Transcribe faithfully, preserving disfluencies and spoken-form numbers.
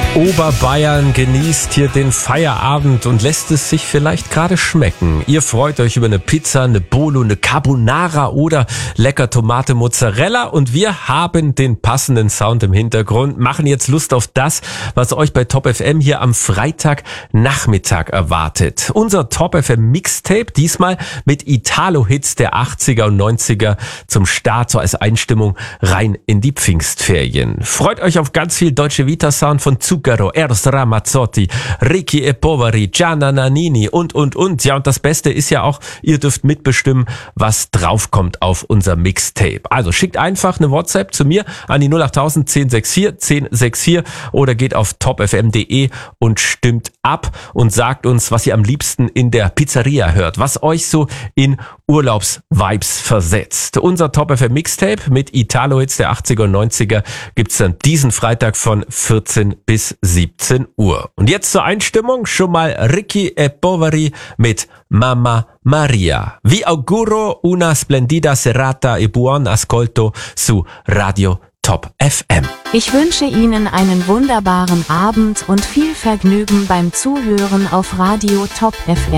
Oberbayern genießt hier den Feierabend und lässt es sich vielleicht gerade schmecken. Ihr freut euch über eine Pizza, eine Bolo, eine Carbonara oder lecker Tomate Mozzarella und wir haben den passenden Sound im Hintergrund, machen jetzt Lust auf das, was euch bei Top F M hier am Freitagnachmittag erwartet. Unser Top F M Mixtape, diesmal mit Italo-Hits der achtziger und neunziger zum Start, so als Einstimmung rein in die Pfingstferien. Freut euch auf ganz viel Deutsche Vita Sound von Zucchero, Eros Ramazzotti, Ricchi e Poveri, Gianna Nannini und, und, und. Ja, und das Beste ist ja auch, ihr dürft mitbestimmen, was draufkommt auf unser Mixtape. Also schickt einfach eine WhatsApp zu mir an die null acht null null eins sechs vier eins null sechs vier oder geht auf top f m punkt d e und stimmt ab und sagt uns, was ihr am liebsten in der Pizzeria hört, was euch so in Urlaubsvibes versetzt. Unser Top F M Mixtape mit Italo-Hits der achtziger und neunziger gibt's dann diesen Freitag von vierzehn bis siebzehn Uhr. Und jetzt zur Einstimmung schon mal Ricchi e Poveri mit Mamma Maria. Vi auguro una splendida serata e buon ascolto su Radio Top F M. Ich wünsche Ihnen einen wunderbaren Abend und viel Vergnügen beim Zuhören auf Radio Top F M.